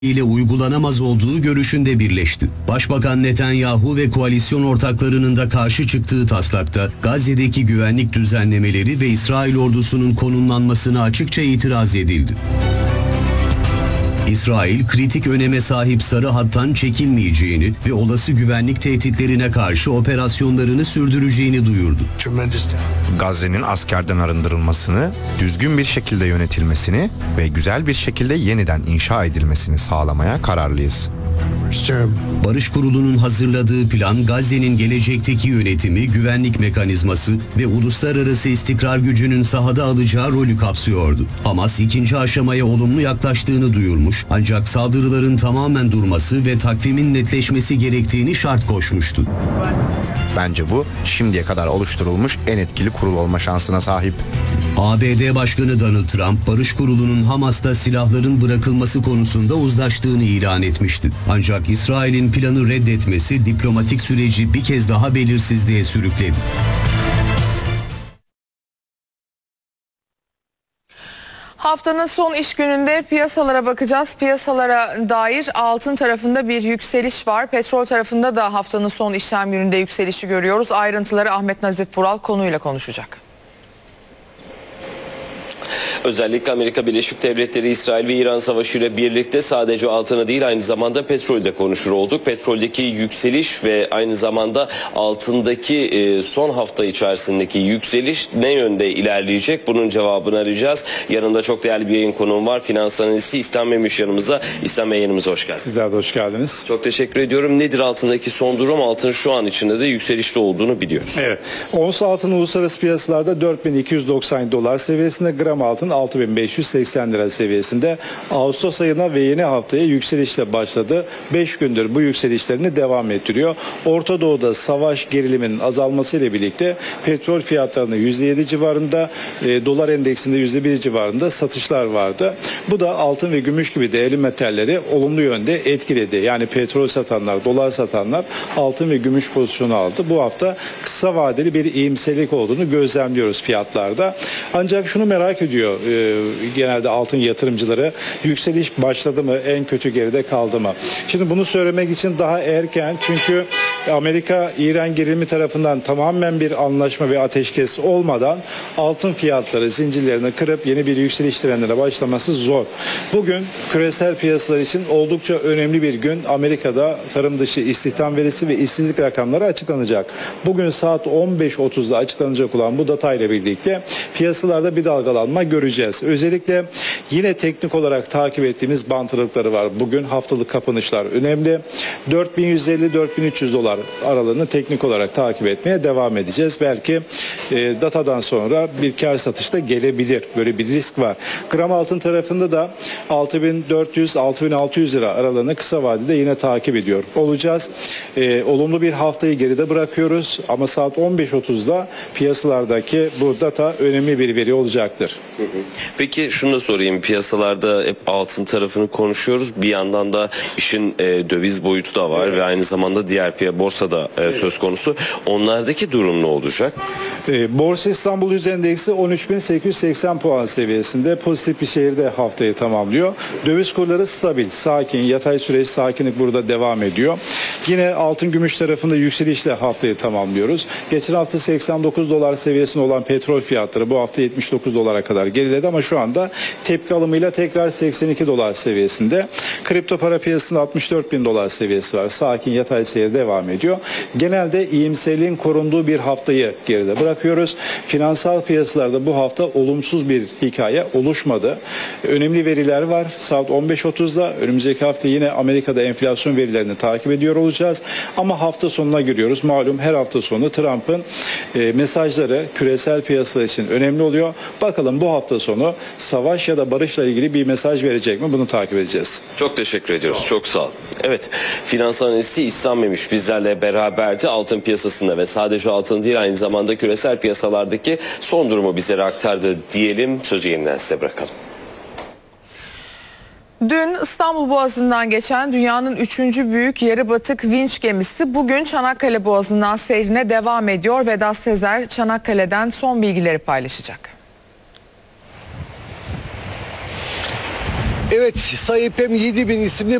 ile uygulanamaz olduğu görüşünde birleşti. Başbakan Netanyahu ve koalisyon ortaklarının da karşı çıktığı taslakta Gazze'deki güvenlik düzenlemeleri ve İsrail ordusunun konumlanmasına açıkça itiraz edildi. İsrail, kritik öneme sahip sarı hattan çekilmeyeceğini ve olası güvenlik tehditlerine karşı operasyonlarını sürdüreceğini duyurdu. Gazze'nin askerden arındırılmasını, düzgün bir şekilde yönetilmesini ve güzel bir şekilde yeniden inşa edilmesini sağlamaya kararlıyız. Barış Kurulu'nun hazırladığı plan, Gazze'nin gelecekteki yönetimi, güvenlik mekanizması ve uluslararası istikrar gücünün sahada alacağı rolü kapsıyordu. Hamas ikinci aşamaya olumlu yaklaştığını duyurmuş, ancak saldırıların tamamen durması ve takvimin netleşmesi gerektiğini şart koşmuştu. Bence bu şimdiye kadar oluşturulmuş en etkili kurul olma şansına sahip. ABD Başkanı Donald Trump, Barış Kurulu'nun Hamas'ta silahların bırakılması konusunda uzlaştığını ilan etmişti. Ancak İsrail'in planı reddetmesi diplomatik süreci bir kez daha belirsizliğe sürükledi. Haftanın son iş gününde piyasalara bakacağız. Piyasalara dair altın tarafında bir yükseliş var. Petrol tarafında da haftanın son işlem gününde yükselişi görüyoruz. Ayrıntıları Ahmet Nazif Vural konuyla konuşacak. Özellikle Amerika Birleşik Devletleri, İsrail ve İran savaşı ile birlikte sadece altını değil aynı zamanda petrolde konuşur olduk. Petroldeki yükseliş ve aynı zamanda altındaki son hafta içerisindeki yükseliş ne yönde ilerleyecek? Bunun cevabını arayacağız. Yanımda çok değerli bir yayın konuğum var. Finans analisti İhsan Memiş yanımıza. İhsan Bey, yayınımıza hoş geldiniz. Sizler de hoş geldiniz. Çok teşekkür ediyorum. Nedir altındaki son durum? Altın şu an içinde de yükselişte olduğunu biliyoruz. Evet. Ons altın uluslararası piyasalarda 4290 dolar seviyesinde, gram altın 6580 lira seviyesinde. Ağustos ayına ve yeni haftaya yükselişle başladı. 5 gündür bu yükselişlerini devam ettiriyor. Orta Doğu'da savaş geriliminin azalmasıyla birlikte petrol fiyatlarının %7 civarında, dolar endeksinde %1 civarında satışlar vardı. Bu da altın ve gümüş gibi değerli metalleri olumlu yönde etkiledi. Yani petrol satanlar, dolar satanlar altın ve gümüş pozisyonu aldı. Bu hafta kısa vadeli bir iyimserlik olduğunu gözlemliyoruz fiyatlarda. Ancak şunu merak ediyor genelde altın yatırımcıları, yükseliş başladı mı, en kötü geride kaldı mı? Şimdi bunu söylemek için daha erken, çünkü Amerika-İran gerilimi tarafından tamamen bir anlaşma ve ateşkes olmadan altın fiyatları zincirlerini kırıp yeni bir yükseliş trendine başlaması zor. Bugün küresel piyasalar için oldukça önemli bir gün. Amerika'da tarım dışı istihdam verisi ve işsizlik rakamları açıklanacak. Bugün saat 15.30'da açıklanacak olan bu datayla birlikte piyasalarda bir dalgalanma göreceğiz. Özellikle yine teknik olarak takip ettiğimiz bant aralıkları var. Bugün haftalık kapanışlar önemli. 4150-4300 dolar aralığını teknik olarak takip etmeye devam edeceğiz. Belki datadan sonra bir kar satışta gelebilir. Böyle bir risk var. Gram altın tarafında da 6400-6600 lira aralığını kısa vadede yine takip ediyor olacağız. Olumlu bir haftayı geride bırakıyoruz ama saat 15.30'da piyasalardaki bu data önemli bir veri olacaktır. Peki şunu da sorayım. Piyasalarda hep altın tarafını konuşuyoruz. Bir yandan da işin döviz boyutu da var ve aynı zamanda diğer borsada söz konusu. Onlardaki durum ne olacak? Borsa İstanbul Yüz Endeksi 13.880 puan seviyesinde pozitif bir seyirde haftayı tamamlıyor. Döviz kurları stabil, sakin, yatay süreç, sakinlik burada devam ediyor. Yine altın gümüş tarafında yükselişle haftayı tamamlıyoruz. Geçen hafta 89 dolar seviyesinde olan petrol fiyatları bu hafta 79 dolara kadar geriledi ama şu anda tepki alımıyla tekrar 82 dolar seviyesinde. Kripto para piyasasında 64 bin dolar seviyesi var. Sakin yatay seyir devam ediyor. Genelde iyimserliğin korunduğu bir haftayı geride bırakıyoruz. Finansal piyasalarda bu hafta olumsuz bir hikaye oluşmadı. Önemli veriler var. Saat 15.30'da önümüzdeki hafta yine Amerika'da enflasyon verilerini takip ediyor olacağız. Ama hafta sonuna giriyoruz. Malum her hafta sonu Trump'ın mesajları küresel piyasalar için önemli oluyor. Bakalım bu hafta sonu savaş ya da barışla ilgili bir mesaj verecek mi? Bunu takip edeceğiz. Çok teşekkür ediyoruz. Çok sağ olun. Evet, finans analisti İhsan Memiş bizlerle beraberdi. Altın piyasasında ve sadece altın değil aynı zamanda küresel piyasalardaki son durumu bizlere aktardı diyelim. Sözü yeniden size bırakalım. Dün İstanbul Boğazı'ndan geçen dünyanın 3. büyük yarı batık vinç gemisi bugün Çanakkale Boğazı'ndan seyrine devam ediyor. Vedat Sezer Çanakkale'den son bilgileri paylaşacak. Evet, Saipem 7000 isimli